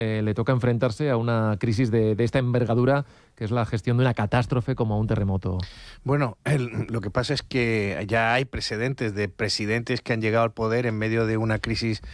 le toca enfrentarse a una crisis de esta envergadura, que es la gestión de una catástrofe como un terremoto. Bueno, lo que pasa es que ya hay precedentes de presidentes que han llegado al poder en medio de una crisis